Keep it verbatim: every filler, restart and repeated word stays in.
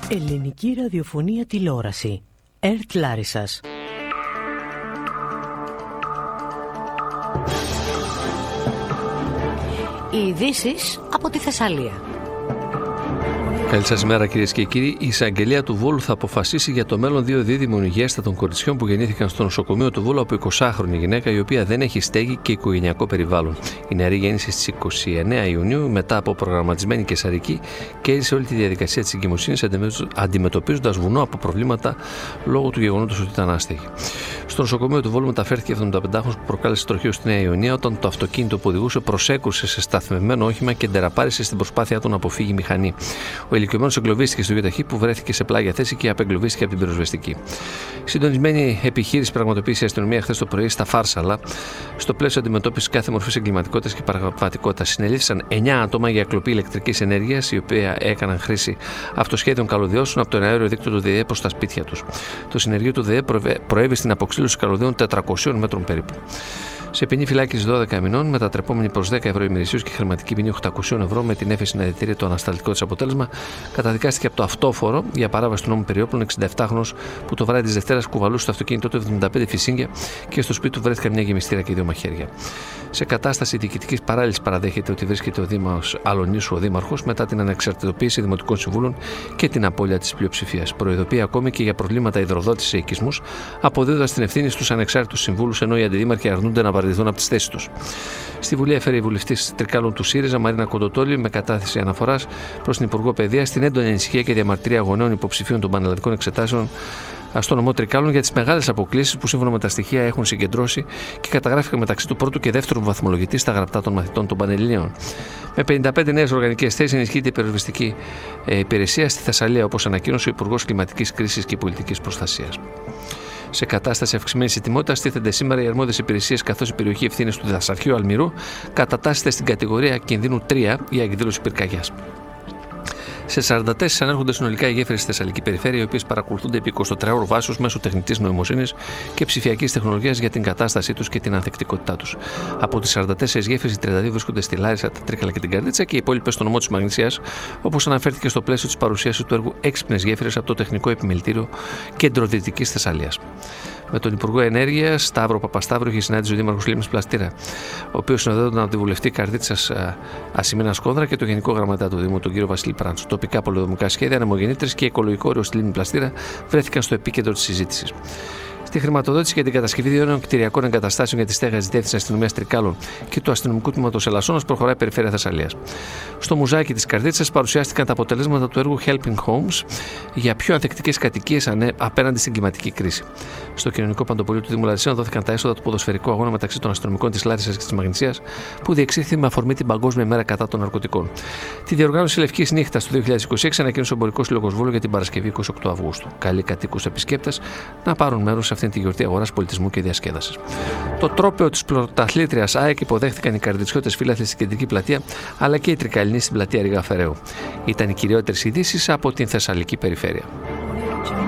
Ελληνική ραδιοφωνία τηλεόραση. ΕΡΤ Λάρισσας. Οι ειδήσεις από τη Θεσσαλία. Καλή σας ημέρα, κυρίες και κύριοι. Η εισαγγελία του Βόλου θα αποφασίσει για το μέλλον δύο δίδυμων υγιέστατων κοριτσιών που γεννήθηκαν στο νοσοκομείο του Βόλου από εικοσάχρονη γυναίκα, η οποία δεν έχει στέγη και οικογενειακό περιβάλλον. Η νεαρή γέννησε στις είκοσι εννέα Ιουνίου μετά από προγραμματισμένη καισαρική και έζησε όλη τη διαδικασία της εγκυμοσύνης, αντιμετωπίζοντας βουνό από προβλήματα λόγω του γεγονότος ότι ήταν άστεγη. Στο νοσοκομείο του Βόλου μεταφέρθηκε εβδομηνταπεντάχρονος που προκάλεσε τροχαίο στη Νέα Ιωνία όταν το αυτοκίνητο που οδηγούσε προσέκρουσε σε σταθμευμένο όχημα και ντεραπάρισε στην προσπάθειά του να αποφύγει μηχανή. Ο ηλικιωμένος εγκλωβίστηκε στο γιοταχή που βρέθηκε σε πλάγια θέση και απεγκλωβίστηκε από την πυροσβεστική. Συντονισμένη επιχείρηση πραγματοποίησε η αστυνομία χθες το πρωί στα Φάρσαλα, στο πλαίσιο αντιμετώπισης κάθε μορφής εγκληματικότητας και παραβατικότητας. Συνελήφθησαν εννέα άτομα για κλοπή ηλεκτρικής ενέργειας, οι οποίοι έκαναν χρήση αυτοσχέδιων καλωδιώσεων από το αέριο δίκτυο του ΔΕΕ προς τα σπίτια τους. Το συνεργείο του ΔΕΕ προέβη στην αποξήλωση καλωδίων τετρακοσίων μέτρων περίπου. Σε ποινή φυλάκιση δώδεκα μηνών, μετατρεπόμενη προς δέκα ευρώ ημερησίως και χρηματική ποινή οκτακόσια ευρώ με την έφεση να διατηρεί το ανασταλτικό της αποτέλεσμα, καταδικάστηκε από το αυτόφορο για παράβαση του νόμου περιόπλων εξηνταεφτάχρονος που το βράδυ της Δευτέρας κουβαλούσε στο αυτοκίνητό του εβδομήντα πέντε φυσίγγια και στο σπίτι του βρέθηκαν μια γεμιστήρα και δύο μαχαίρια. Σε κατάσταση διοικητικής παράλυσης παραδέχεται ότι βρίσκεται ο Δήμαρχος Αλονίσου, ο Δήμαρχος, μετά την ανεξαρτητοποίηση δημοτικών συμβούλων και την απώλεια της πλειοψηφίας. Προειδοποιεί ακόμη και για προβλήματα υδροδότησης σε οικισμούς, αποδίδοντας την ευθύνη στους ανεξάρτητους συμβούλους, ενώ οι αντιδήμαρχοι αρνούνται να παραιτηθούν από τις θέσεις τους. Στη Βουλή έφερε η βουλευτής Τρικάλων του ΣΥΡΙΖΑ, Μαρίνα Κοντοτόλη, με κατάθεση αναφοράς προς την Υπουργό Παιδείας στην έντονη ανησυχία και διαμαρτυρία γονέων υποψηφίων των πανελλαδικών εξετάσεων στο νομό Τρικάλων για τις μεγάλες αποκλίσεις που σύμφωνα με τα στοιχεία έχουν συγκεντρώσει και καταγράφηκαν μεταξύ του πρώτου και δεύτερου βαθμολογητή στα γραπτά των μαθητών των Πανελληνίων. Με πενήντα πέντε νέες οργανικές θέσεις ενισχύεται η πυροσβεστική υπηρεσία στη Θεσσαλία, όπως ανακοίνωσε ο Υπουργός Κλιματικής Κρίσης και Πολιτικής Προστασίας. Σε κατάσταση αυξημένης ετοιμότητας στήθενται σήμερα οι αρμόδιες υπηρεσίες, καθώς η περιοχή ευθύνης του δασαρχείου Αλμυρού κατατάσσεται στην κατηγορία κινδύνου τρία για εκδήλωση πυρκαγιάς. Σε σαράντα τέσσερα ανέρχονται συνολικά οι γέφυρες στη Θεσσαλική περιφέρεια, οι οποίες παρακολουθούνται επί εικοσιτετράωρου βάσεως μέσω τεχνητής νοημοσύνης και ψηφιακής τεχνολογίας για την κατάστασή τους και την ανθεκτικότητά τους. Από τις σαράντα τέσσερις γέφυρες, οι τριάντα δύο βρίσκονται στη Λάρισα, τα Τρίκαλα και την Καρδίτσα και οι υπόλοιπες στο νομό της Μαγνησίας, όπως αναφέρθηκε στο πλαίσιο της παρουσίασης του έργου Έξυπνες Γέφυρες από το Τεχνικό Επιμελητήριο Κεντροδυτικής Θεσσαλίας. Με τον Υπουργό Ενέργειας, Σταύρο Παπασταύρου, είχε συνάντηση ο Δήμαρχος Λίμνης Πλαστήρα, ο οποίος συνοδεύονταν από τη βουλευτή Καρδίτσας Ασημίνα Σκόνδρα και το Γενικό Γραμματέα του Δήμου, τον κύριο Βασίλη Πράντσο. Τοπικά πολεοδομικά σχέδια, ανεμογεννήτρες και οικολογικό όριο στη Λίμνη Πλαστήρα βρέθηκαν στο επίκεντρο της συζήτησης. Στη χρηματοδότηση για την κατασκευή δύο νέων κτηριακών εγκαταστάσεων για τη στέγαση της Διεύθυνσης Αστυνομίας Τρικάλων και του Αστυνομικού Τμήματος Ελασσόνας προχωράει η Περιφέρεια Θεσσαλίας. Στο μουζάκι της Καρδίτσας παρουσιάστηκαν τα αποτελέσματα του έργου Helping Homes για πιο ανθεκτικές κατοικίες απέναντι στην κλιματική κρίση. Στο κοινωνικό παντοπολείο του Δήμου Λαρισαίων δόθηκαν τα έσοδα του ποδοσφαιρικού αγώνα μεταξύ των αστυνομικών της Λάρισσας και της Μαγνησίας, που διεξήχθη με αφορμή την Παγκόσμια Μέρα κατά των ναρκωτικών. Τη διοργάνωση Λευκής Νύχτας του δύο χιλιάδες είκοσι έξι ανακοίνωσε ο Εμπορικός Σύλλογος Βόλου για την Παρασκευή είκοσι οκτώ Αυγούστου. Καλεί κατοίκους επισκέπτες να πάρουν μέρος σε αυτήν τη γιορτή αγοράς πολιτισμού και διασκέδασης. Το τρόπαιο της πρωταθλήτριας ΑΕΚ υποδέχτηκαν οι καρδιτσιώτες φίλαθλοι στην Κεντρική Πλατεία, αλλά και οι Τρικαλινοί στην Πλατεία Ρίγα Φεραίου. Ήταν οι κυριότερες ειδήσεις από την Θεσσαλική περιφέρεια.